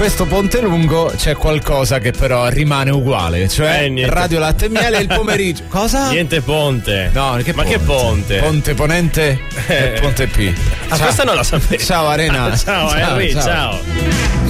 questo ponte lungo c'è qualcosa che però rimane uguale, cioè Radio Latte e Miele il pomeriggio. Cosa? Niente ponte. No, che ma ponte? che ponte? Ponte Ponente e Ponte P. Questa non la sapevo. Ciao Arena. Ciao Henry, ciao.